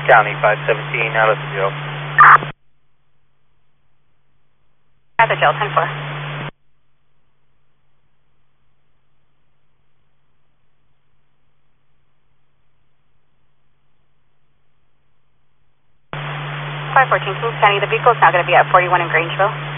County 517, out of the jail. At the jail, 10-4. Kings County, the vehicle is now going to be at 41 in Grangeville.